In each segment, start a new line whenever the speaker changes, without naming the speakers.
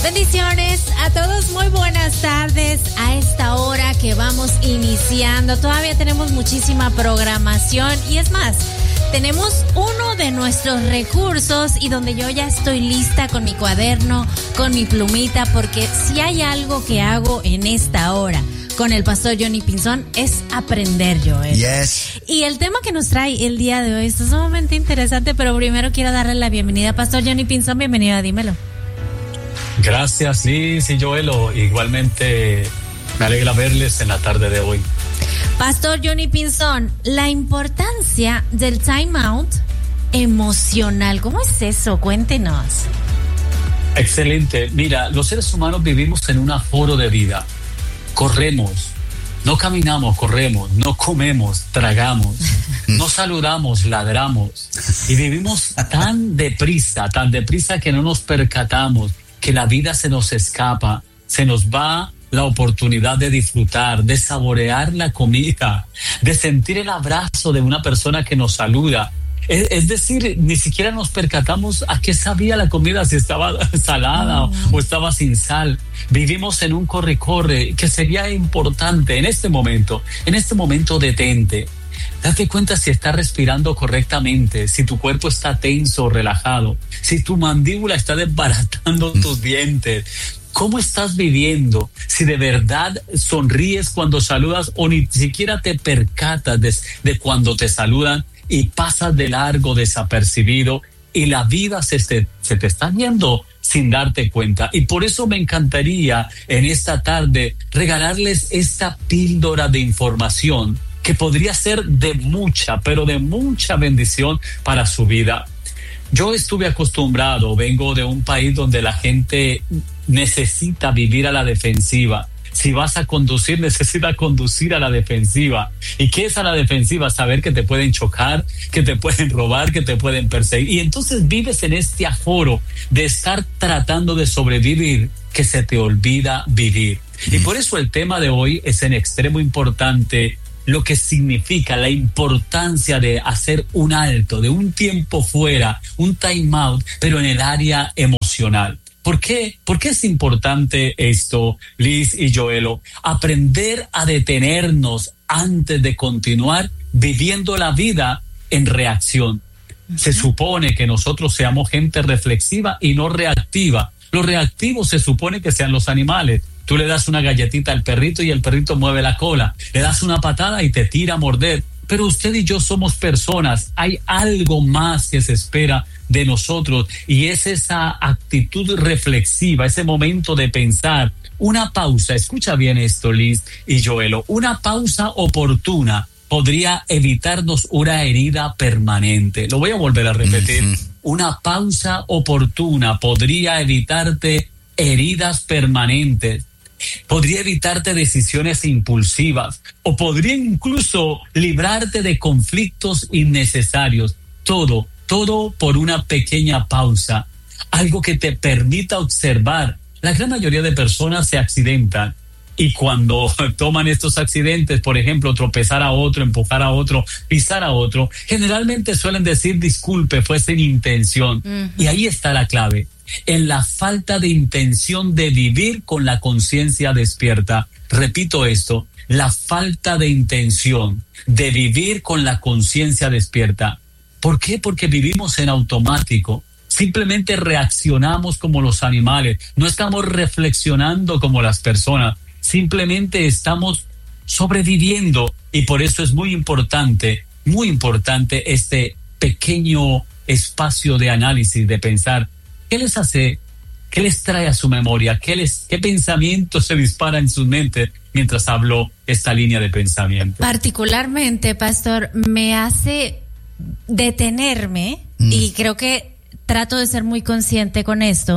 Bendiciones a todos, muy buenas tardes a esta hora que vamos iniciando. Todavía tenemos muchísima programación y es más, tenemos uno de nuestros recursos y donde yo ya estoy lista con mi cuaderno, con mi plumita, porque si hay algo que hago en esta hora con el pastor Johnny Pinzón es aprender, Joel.
Yes.
Y el tema que nos trae el día de hoy está sumamente interesante, pero primero quiero darle la bienvenida a pastor Johnny Pinzón. Bienvenido a Dímelo.
Gracias, Liz y Joelo. Igualmente me alegra verles en la tarde de hoy.
Pastor Johnny Pinzón, la importancia del time out emocional, ¿cómo es eso? Cuéntenos.
Excelente. Mira, los seres humanos vivimos en un aforo de vida. Corremos, no caminamos, corremos, no comemos, tragamos, no saludamos, ladramos. Y vivimos tan deprisa que no nos percatamos que la vida se nos escapa, se nos va la oportunidad de disfrutar, de saborear la comida, de sentir el abrazo de una persona que nos saluda. Es decir, ni siquiera nos percatamos a qué sabía la comida, si estaba salada o estaba sin sal. Vivimos en un corre-corre que sería importante en este momento detente. Date cuenta si estás respirando correctamente, si tu cuerpo está tenso o relajado, si tu mandíbula está desbaratando tus dientes. ¿Cómo estás viviendo? Si de verdad sonríes cuando saludas o ni siquiera te percatas de cuando te saludan y pasas de largo desapercibido y la vida se te está yendo sin darte cuenta. Y por eso me encantaría en esta tarde regalarles esta píldora de información que podría ser de mucha, pero de mucha bendición para su vida. Yo estuve acostumbrado, vengo de un país donde la gente necesita vivir a la defensiva. Si vas a conducir, necesita conducir a la defensiva. ¿Y qué es a la defensiva? Saber que te pueden chocar, que te pueden robar, que te pueden perseguir. Y entonces vives en este aforo de estar tratando de sobrevivir, que se te olvida vivir. Y por eso el tema de hoy es en extremo importante, lo que significa la importancia de hacer un alto, de un tiempo fuera, un time out, pero en el área emocional. ¿Por qué? ¿Por qué es importante esto, Liz y Joelo? Aprender a detenernos antes de continuar viviendo la vida en reacción. Se supone que nosotros seamos gente reflexiva y no reactiva. Los reactivos se supone que sean los animales. Tú le das una galletita al perrito y el perrito mueve la cola. Le das una patada y te tira a morder. Pero usted y yo somos personas. Hay algo más que se espera de nosotros y es esa actitud reflexiva, ese momento de pensar. Una pausa, escucha bien esto, Liz y Joelo, una pausa oportuna podría evitarnos una herida permanente. Lo voy a volver a repetir. Una pausa oportuna podría evitarte heridas permanentes. Podría evitarte decisiones impulsivas o podría incluso librarte de conflictos innecesarios. Todo por una pequeña pausa, algo que te permita observar. La gran mayoría de personas se accidentan y cuando toman estos accidentes, por ejemplo, tropezar a otro, empujar a otro, pisar a otro, generalmente suelen decir disculpe, fue sin intención. Y ahí está la clave. En la falta de intención de vivir con la conciencia despierta. Repito esto, la falta de intención de vivir con la conciencia despierta. ¿Por qué? Porque vivimos en automático. Simplemente reaccionamos como los animales. No estamos reflexionando como las personas. Simplemente estamos sobreviviendo. Y por eso es muy importante este pequeño espacio de análisis, de pensar. ¿Qué les hace? ¿Qué les trae a su memoria? ¿Qué pensamiento se dispara en sus mentes mientras hablo esta línea de pensamiento?
Particularmente, pastor, me hace detenerme y creo que trato de ser muy consciente con esto.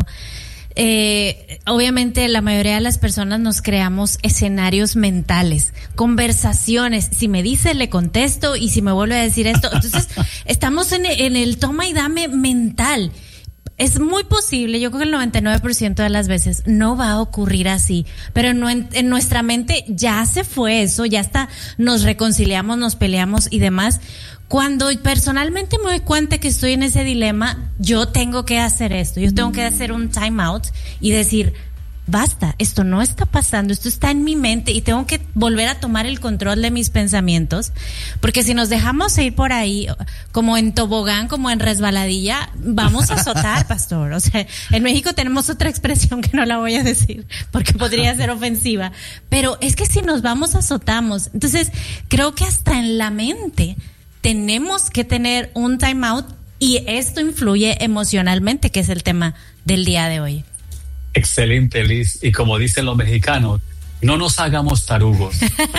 Obviamente la mayoría de las personas nos creamos escenarios mentales, conversaciones. Si me dice, le contesto, y si me vuelve a decir esto, entonces estamos en el toma y dame mental. es muy posible, yo creo que el 99% de las veces no va a ocurrir así, pero no en nuestra mente ya se fue eso, ya está, nos reconciliamos, nos peleamos y demás. Cuando personalmente me doy cuenta que estoy en ese dilema, yo tengo que hacer esto, yo tengo que hacer un time out y decir, basta, esto no está pasando, esto está en mi mente y tengo que volver a tomar el control de mis pensamientos, porque si nos dejamos ir por ahí como en tobogán, como en resbaladilla, vamos a azotar, pastor. O sea, en México tenemos otra expresión que no la voy a decir porque podría ser ofensiva, pero es que si nos vamos azotamos. Entonces, creo que hasta en la mente tenemos que tener un time out y esto influye emocionalmente, que es el tema del día de hoy.
Excelente, Liz. Y como dicen los mexicanos, no nos hagamos tarugos.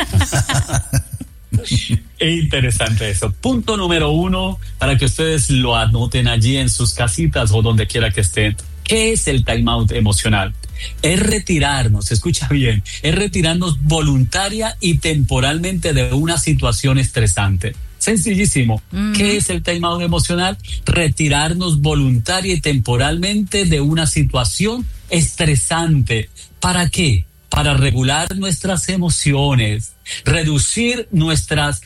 Es interesante eso. Punto número 1, para que ustedes lo anoten allí en sus casitas o donde quiera que estén. ¿Qué es el time out emocional? Es retirarnos, escucha bien, es retirarnos voluntaria y temporalmente de una situación estresante. Sencillísimo. ¿Qué es el time out emocional? Retirarnos voluntaria y temporalmente de una situación estresante. ¿Para qué? Para regular nuestras emociones, reducir nuestras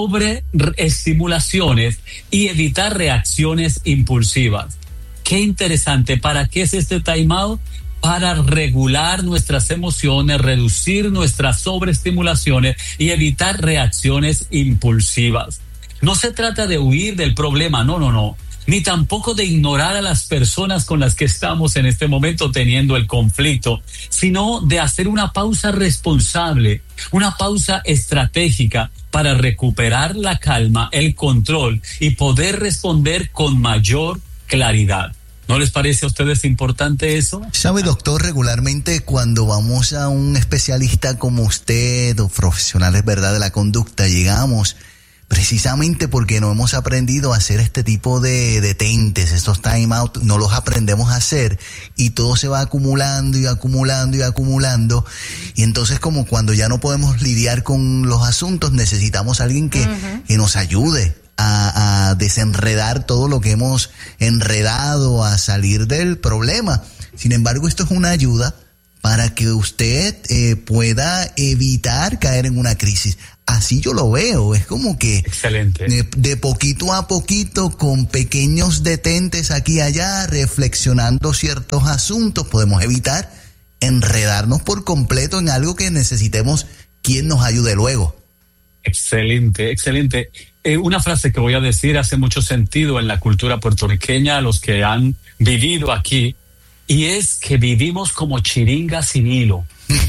sobreestimulaciones y evitar reacciones impulsivas. Qué interesante. ¿Para qué es este time out? Para regular nuestras emociones, reducir nuestras sobreestimulaciones y evitar reacciones impulsivas. No se trata de huir del problema, no. Ni tampoco de ignorar a las personas con las que estamos en este momento teniendo el conflicto, sino de hacer una pausa responsable, una pausa estratégica para recuperar la calma, el control y poder responder con mayor claridad. ¿No les parece a ustedes importante eso?
¿Sabe, doctor? Regularmente cuando vamos a un especialista como usted o profesionales, ¿verdad?, de la conducta, llegamos precisamente porque no hemos aprendido a hacer este tipo de detentes, estos time out, no los aprendemos a hacer y todo se va acumulando y acumulando y entonces como cuando ya no podemos lidiar con los asuntos necesitamos a alguien que nos ayude a desenredar todo lo que hemos enredado, a salir del problema. Sin embargo, esto es una ayuda para que usted pueda evitar caer en una crisis. Así yo lo veo, es como que
excelente.
De poquito a poquito, con pequeños detentes aquí y allá, reflexionando ciertos asuntos, podemos evitar enredarnos por completo en algo que necesitemos quien nos ayude luego.
Excelente. Una frase que voy a decir hace mucho sentido en la cultura puertorriqueña, a los que han vivido aquí, y es que vivimos como chiringa sin hilo.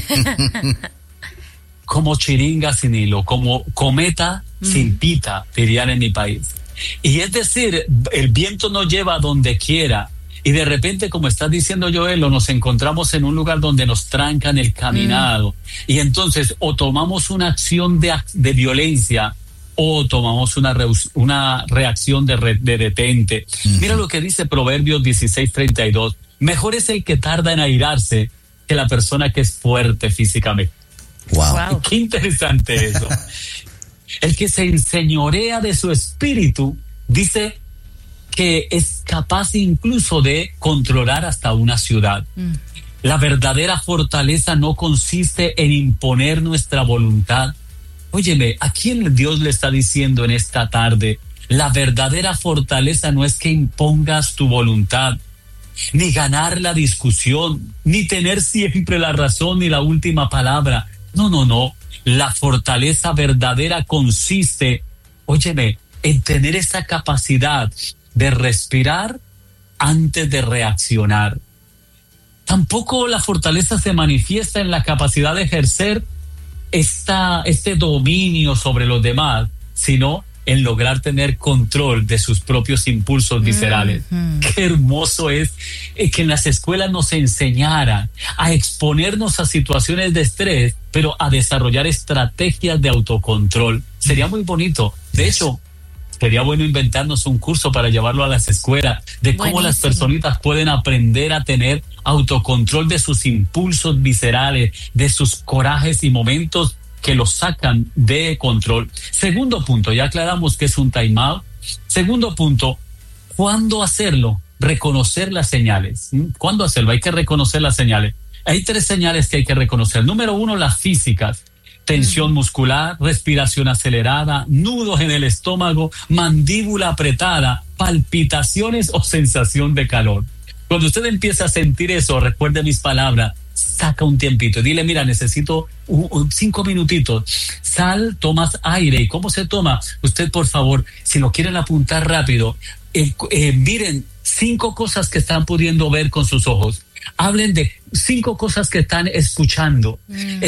Como chiringa sin hilo, como cometa sin pita, dirían en mi país. Y es decir, el viento nos lleva a donde quiera y de repente, como está diciendo Joel, nos encontramos en un lugar donde nos trancan el caminado y entonces o tomamos una acción de violencia o tomamos una reacción de detente. Mira lo que dice Proverbios 16:32. Mejor es el que tarda en airarse que la persona que es fuerte físicamente. Wow. Qué interesante eso. El que se enseñorea de su espíritu dice que es capaz incluso de controlar hasta una ciudad. La verdadera fortaleza no consiste en imponer nuestra voluntad. Óyeme, ¿a quién Dios le está diciendo en esta tarde? La verdadera fortaleza no es que impongas tu voluntad, ni ganar la discusión, ni tener siempre la razón ni la última palabra. No. La fortaleza verdadera consiste, óyeme, en tener esa capacidad de respirar antes de reaccionar. Tampoco la fortaleza se manifiesta en la capacidad de ejercer este dominio sobre los demás, sino en lograr tener control de sus propios impulsos viscerales. Qué hermoso es que en las escuelas nos enseñaran a exponernos a situaciones de estrés, pero a desarrollar estrategias de autocontrol. Sería muy bonito. De hecho, sería bueno inventarnos un curso para llevarlo a las escuelas de cómo las personitas pueden aprender a tener autocontrol de sus impulsos viscerales, de sus corajes y momentos que los sacan de control. Segundo punto, ya aclaramos que es un time out. Segundo punto, ¿cuándo hacerlo? reconocer las señales. ¿Cuándo hacerlo? Hay que reconocer las señales. Hay 3 señales que hay que reconocer. Número 1, las físicas. Tensión muscular, respiración acelerada, nudos en el estómago, mandíbula apretada, palpitaciones o sensación de calor. Cuando usted empieza a sentir eso, recuerde mis palabras, saca un tiempito. Dile, mira, necesito 5 minutitos. Sal, tomas aire. ¿Y cómo se toma? Usted, por favor, si lo quieren apuntar rápido, miren 5 cosas que están pudiendo ver con sus ojos. Hablen de 5 cosas que están escuchando.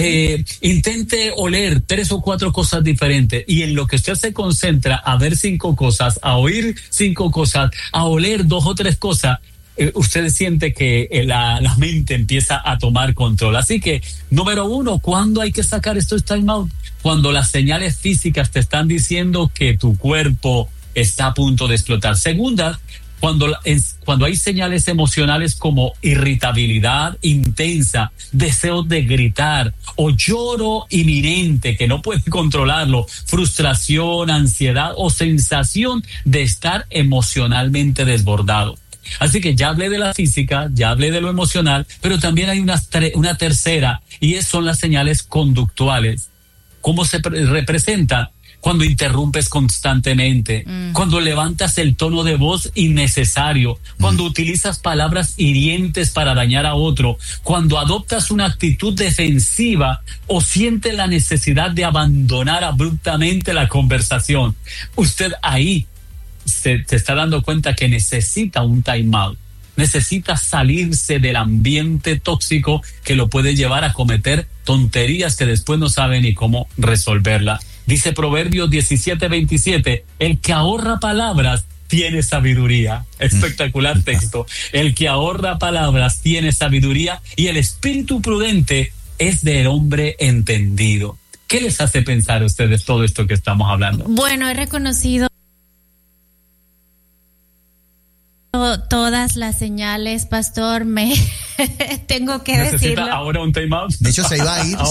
Intente oler 3 o 4 cosas diferentes, y en lo que usted se concentra a ver 5 cosas, a oír 5 cosas, a oler 2 o 3 cosas, usted siente que la mente empieza a tomar control. Así que, número 1, ¿cuándo hay que sacar estos time out? Cuando las señales físicas te están diciendo que tu cuerpo está a punto de explotar. Segunda, cuando hay señales emocionales como irritabilidad intensa, deseos de gritar o lloro inminente que no puedes controlarlo, frustración, ansiedad o sensación de estar emocionalmente desbordado. Así que ya hablé de la física, ya hablé de lo emocional, pero también hay una tercera, y son las señales conductuales. ¿Cómo se representa? Cuando interrumpes constantemente, cuando levantas el tono de voz innecesario, cuando utilizas palabras hirientes para dañar a otro, cuando adoptas una actitud defensiva o sientes la necesidad de abandonar abruptamente la conversación. Usted ahí se está dando cuenta que necesita un time out. Necesita salirse del ambiente tóxico que lo puede llevar a cometer tonterías que después no sabe ni cómo resolverla. Dice Proverbios 17:27, el que ahorra palabras tiene sabiduría. Espectacular texto. El que ahorra palabras tiene sabiduría, y el espíritu prudente es del hombre entendido. ¿Qué les hace pensar a ustedes todo esto que estamos hablando?
Bueno, he reconocido todas las señales, pastor. Me tengo que decirlo.
Ahora un time out.
De hecho, se iba a ir.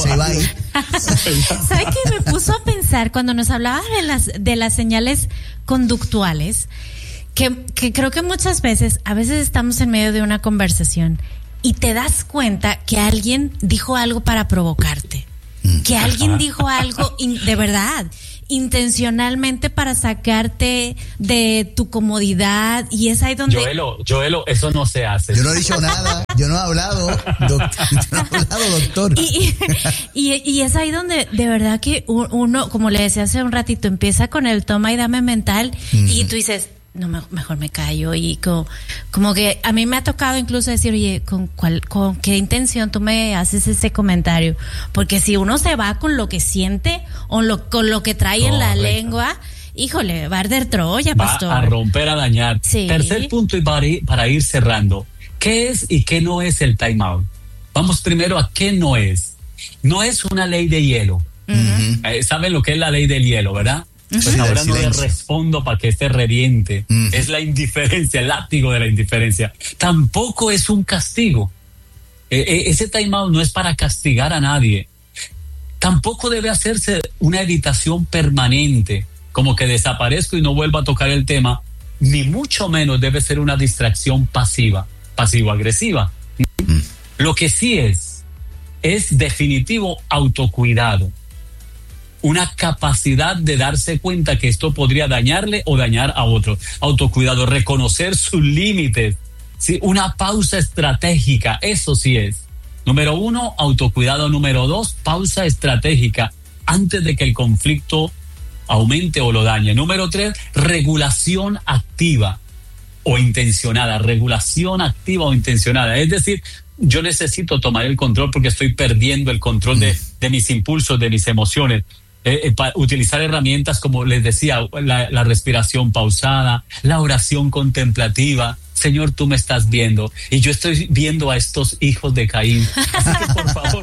¿Sabe qué me puso a pensar cuando nos hablaba de las señales conductuales? Que creo que muchas veces, a veces estamos en medio de una conversación y te das cuenta que alguien dijo algo para provocarte, que alguien dijo algo de verdad, intencionalmente para sacarte de tu comodidad, y es ahí donde...
Joelo, eso no se hace.
Yo no he dicho nada, yo no he hablado, doctor.
Y es ahí donde de verdad que uno, como le decía hace un ratito, empieza con el toma y dame mental, y tú dices, no, mejor me callo, y como que a mí me ha tocado incluso decir, oye, ¿con qué intención tú me haces ese comentario? Porque si uno se va con lo que siente o con lo que trae en la lengua, híjole, va a arder Troya, pastor.
Va a romper, a dañar.
Sí.
Tercer punto, y para ir cerrando, ¿qué es y qué no es el time out? Vamos primero a qué no es. No es una ley de hielo. ¿Saben lo que es la ley del hielo, verdad? Pues ahora no le respondo para que esté reviente. Es la indiferencia, el látigo de la indiferencia. Tampoco es un castigo. Ese time out no es para castigar a nadie. Tampoco debe hacerse una evitación permanente, como que desaparezco y no vuelvo a tocar el tema. Ni mucho menos debe ser una distracción pasivo-agresiva. Lo que sí es definitivo autocuidado. Una capacidad de darse cuenta que esto podría dañarle o dañar a otros. Autocuidado, reconocer sus límites, ¿sí? Una pausa estratégica, eso sí es. Número 1, autocuidado. Número 2, pausa estratégica antes de que el conflicto aumente o lo dañe. Número 3, regulación activa o intencionada. Regulación activa o intencionada. Es decir, yo necesito tomar el control porque estoy perdiendo el control de mis impulsos, de mis emociones. Para utilizar herramientas como les decía, la respiración pausada, la oración contemplativa. Señor, tú me estás viendo y yo estoy viendo a estos hijos de Caín. Así que por favor,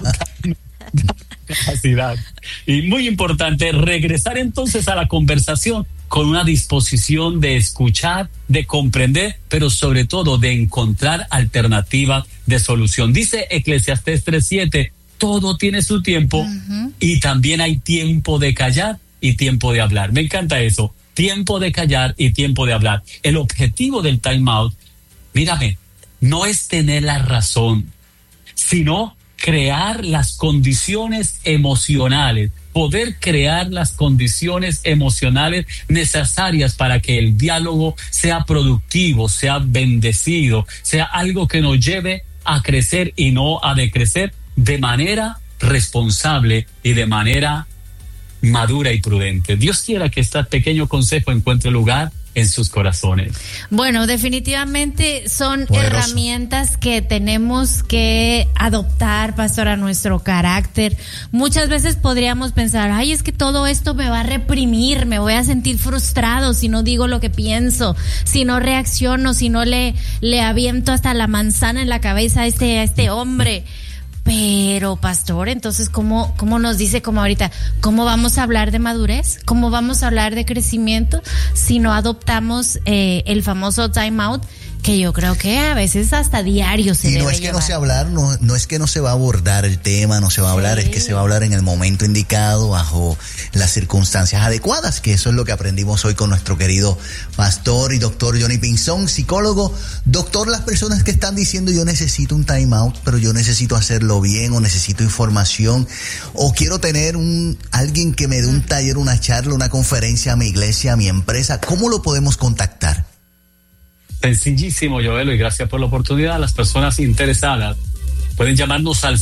capacidad. Y muy importante, regresar entonces a la conversación con una disposición de escuchar, de comprender, pero sobre todo de encontrar alternativas de solución. Dice Eclesiastés 3:7, todo tiene su tiempo y también hay tiempo de callar y tiempo de hablar. Me encanta eso, tiempo de callar y tiempo de hablar. El objetivo del time out mírame, no es tener la razón, sino crear las condiciones emocionales, poder crear las condiciones emocionales necesarias para que el diálogo sea productivo, sea bendecido, sea algo que nos lleve a crecer y no a decrecer de manera responsable y de manera madura y prudente. Dios quiera que este pequeño consejo encuentre lugar en sus corazones.
Bueno, definitivamente son herramientas que tenemos que adoptar, pastor, a nuestro carácter. Muchas veces podríamos pensar, ay, es que todo esto me va a reprimir, me voy a sentir frustrado si no digo lo que pienso, si no reacciono, si no le aviento hasta la manzana en la cabeza a este hombre. Pero, pastor, entonces, ¿cómo nos dice, como ahorita, cómo vamos a hablar de madurez? ¿Cómo vamos a hablar de crecimiento si no adoptamos el famoso time out? Que yo creo que a veces hasta diario se debe
llevar. Y no es que no se hablar, no es que no se va a abordar el tema, no se va a hablar, es que se va a hablar en el momento indicado, bajo las circunstancias adecuadas, que eso es lo que aprendimos hoy con nuestro querido pastor y doctor Johnny Pinzón, psicólogo. Doctor, las personas que están diciendo yo necesito un time out, pero yo necesito hacerlo bien, o necesito información, o quiero tener alguien que me dé un taller, una charla, una conferencia a mi iglesia, a mi empresa, ¿cómo lo podemos contactar?
Sencillísimo, Joel, y gracias por la oportunidad. Las personas interesadas pueden llamarnos al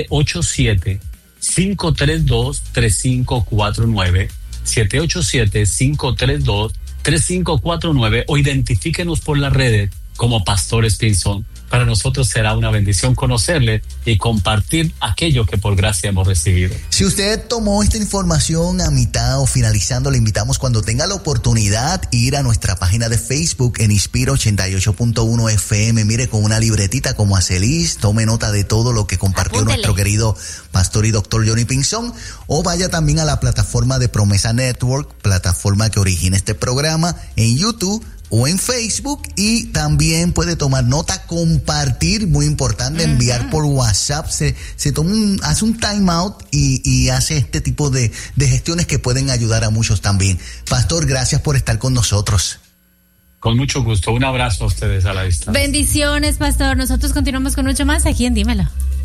787-532-3549, 787-532-3549, o identifíquenos por las redes como Pastores Pinzón. Para nosotros será una bendición conocerle y compartir aquello que por gracia hemos recibido.
Si usted tomó esta información a mitad o finalizando, le invitamos, cuando tenga la oportunidad, ir a nuestra página de Facebook en Inspira 88.1 FM. Mire, con una libretita como Acelis, tome nota de todo lo que compartió nuestro querido pastor y doctor Johnny Pinzón, o vaya también a la plataforma de Promesa Network, plataforma que origina este programa, en YouTube o en Facebook, y también puede tomar nota, compartir, muy importante, enviar por WhatsApp. Se hace un time out y hace este tipo de gestiones que pueden ayudar a muchos también. Pastor, gracias por estar con nosotros.
Con mucho gusto. Un abrazo a ustedes a la distancia.
Bendiciones, pastor. Nosotros continuamos con mucho más aquí en Dímelo.